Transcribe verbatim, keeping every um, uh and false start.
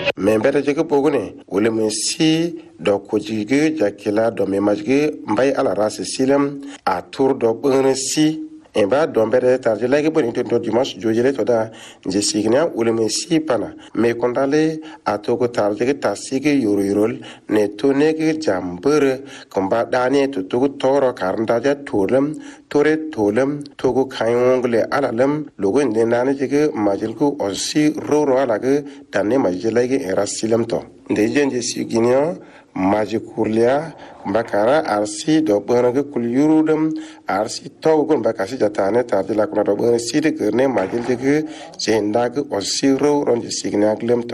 membere jege bogune wole men si do ko jige jakila do me majge mbay ala rase silam a tour do bone si e ba do mbere tarje lagi boni to do dimanche jojele to da je signa wole men si pana me kondale a to ko tarje ta sige yoro yorol ne to ne ge jambere komba dane to to toro karnda ja tolam tore tolam to ko kayongle alalam logo ne nane jege majel ko osi roro ala ge danne majele ge era silam to de jenje sigina maji kurlia bakara arsi do bana kulyurudam arsi to gon bakasi jatane tarjila kuna do bana sidi गर्ने majil de jenda ge osiro ron signa glem to